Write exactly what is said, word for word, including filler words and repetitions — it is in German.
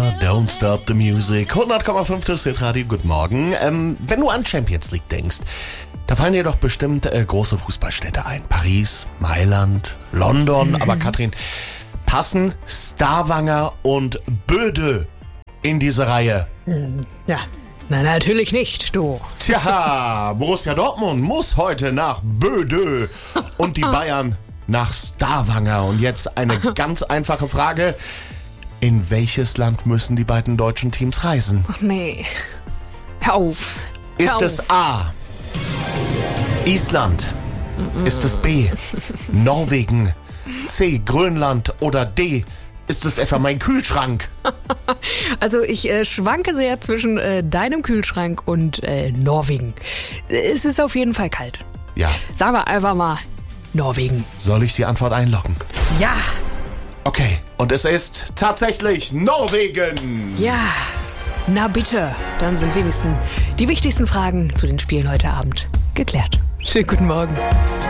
Nirvana, Don't Stop the Music. hundert Komma fünf das Hitradio, guten Morgen. Ähm, wenn du an Champions League denkst, da fallen dir doch bestimmt äh, große Fußballstädte ein. Paris, Mailand, London. Mhm. Aber Katrin, passen Stavanger und Böde in diese Reihe? Ja, na natürlich nicht, du. Tja, Borussia Dortmund muss heute nach Böde und die Bayern nach Stavanger. Und jetzt eine ganz einfache Frage. In welches Land müssen die beiden deutschen Teams reisen? Ach nee. Hör auf. Hör Ist auf. es A. Island? Mm-mm. Ist es B. Norwegen? C. Grönland? Oder D. Ist es etwa mein Kühlschrank? Also ich äh, schwanke sehr zwischen äh, deinem Kühlschrank und äh, Norwegen. Es ist auf jeden Fall kalt. Ja. Sagen wir einfach mal Norwegen. Soll ich die Antwort einloggen? Ja. Okay, und es ist tatsächlich Norwegen. Ja. Na bitte, dann sind wenigstens die wichtigsten Fragen zu den Spielen heute Abend geklärt. Schönen guten Morgen.